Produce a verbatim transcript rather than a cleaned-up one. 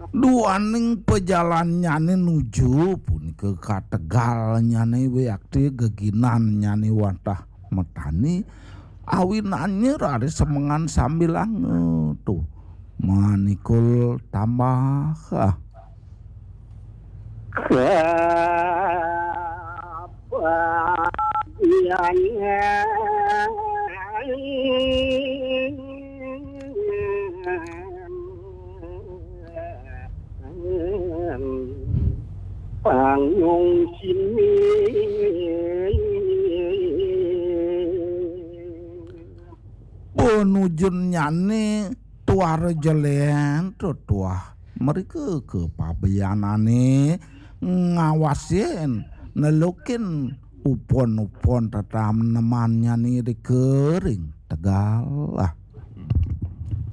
Duaning pejalannyane nuju punika ka Tegal nyane weakti geginan nyane watah metani awinannya rari semengan sambil ange tuh manikul tambah ah. Pangung sini penujun nyane tuare jelen tuah mereka ke pabeyanane ngawasin nelukin upon-upon tetam nemannya nih di kering Tegal lah.